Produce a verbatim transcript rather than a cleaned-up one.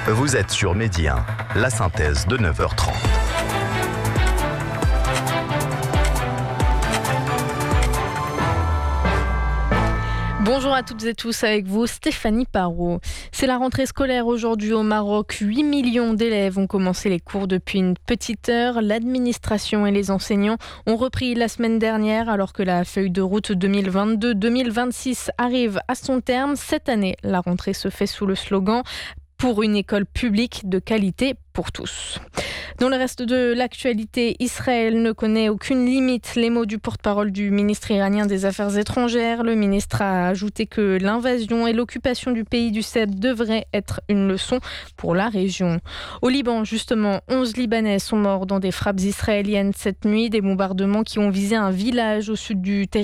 Vous êtes sur Midi un, la synthèse de neuf heures trente. Bonjour à toutes et tous, avec vous Stéphanie Parot. C'est la rentrée scolaire aujourd'hui au Maroc. huit millions d'élèves ont commencé les cours depuis une petite heure. L'administration et les enseignants ont repris la semaine dernière alors que la feuille de route deux mille vingt-deux deux mille vingt-six arrive à son terme. Cette année, la rentrée se fait sous le slogan « Pour une école publique de qualité pour tous ». Dans le reste de l'actualité, Israël ne connaît aucune limite. Les mots du porte-parole du ministre iranien des Affaires étrangères. Le ministre a ajouté que l'invasion et l'occupation du pays du Sud devraient être une leçon pour la région. Au Liban, justement, onze Libanais sont morts dans des frappes israéliennes cette nuit. Des bombardements qui ont visé un village au sud du territoire